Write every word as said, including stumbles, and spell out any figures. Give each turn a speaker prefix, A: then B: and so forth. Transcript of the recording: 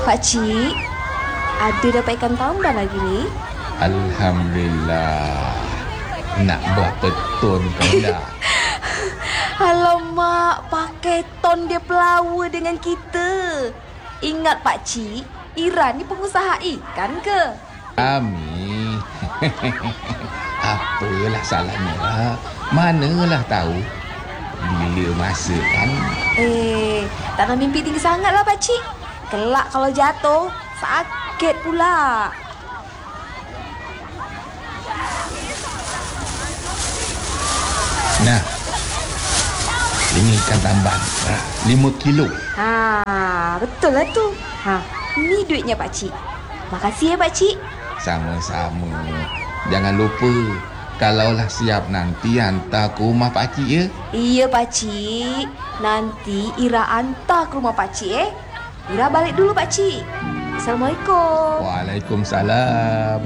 A: Pakcik, ada dapat ikan tambang lagi ni?
B: Alhamdulillah. Nak berapa ton kau dah?
A: Alamak, pakai ton dia pelawa dengan kita. Ingat Pakcik, Ira ni pengusaha ikan ke?
B: Ami. Apalah salahnya. Manalah tahu. Bila masa kan.
A: Eh, tak nak mimpi tinggi sangat lah Pakcik. Kelak kalau jatuh, sakit pula.
B: Nah, ini ikan tambang. Lima kilo.
A: Ha, betul lah tu. Ha, ni duitnya Pakcik. Makasih ya Pakcik.
B: Sama-sama. Jangan lupa, kalaulah siap nanti hantar ke rumah pakcik ya.
A: Iya Pakcik. Nanti Ira hantar ke rumah Pakcik eh. Ira balik dulu Pakcik. Assalamualaikum.
B: Waalaikumsalam.